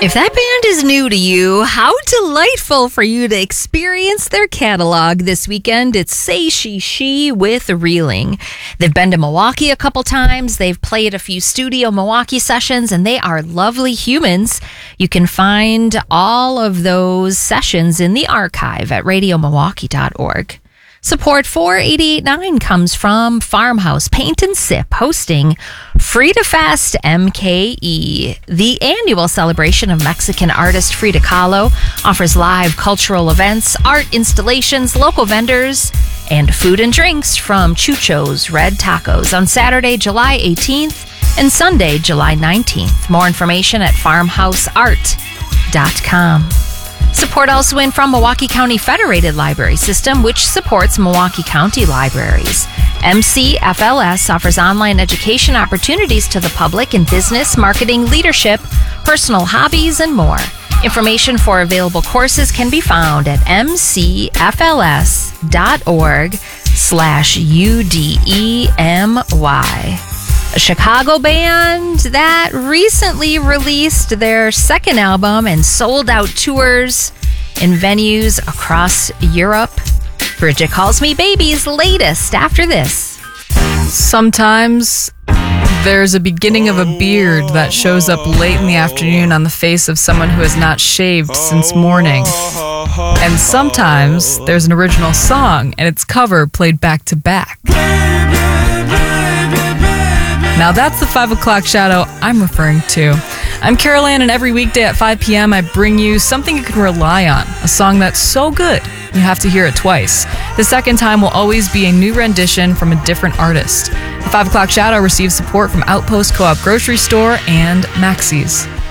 If that band is new to you, how delightful for you to experience their catalog this weekend. It's Say She She with Reeling. They've been to Milwaukee a couple times. They've played a few studio Milwaukee sessions, and they are lovely humans. You can find all of those sessions in the archive at radiomilwaukee.org. Support for 88.9 comes from Farmhouse Paint and Sip, hosting Frida Fest MKE. The annual celebration of Mexican artist Frida Kahlo offers live cultural events, art installations, local vendors, and food and drinks from Chucho's Red Tacos on Saturday, July 18th and Sunday, July 19th. More information at farmhouseart.com. Support also in from Milwaukee County Federated Library System, which supports Milwaukee County libraries. MCFLS offers online education opportunities to the public in business, marketing, leadership, personal hobbies, and more. Information for available courses can be found at mcfls.org/UDEMY. A Chicago band that recently released their second album and sold out tours in venues across Europe. Bridget Calls Me Baby's latest after this. Sometimes there's a beginning of a beard that shows up late in the afternoon on the face of someone who has not shaved since morning. And sometimes there's an original song and its cover played back to back. Now that's the 5 o'clock shadow I'm referring to. I'm Carol Ann, and every weekday at 5 p.m. I bring you something you can rely on, a song that's so good you have to hear it twice. The second time will always be a new rendition from a different artist. The 5 o'clock shadow receives support from Outpost Co-op Grocery Store and Maxey's.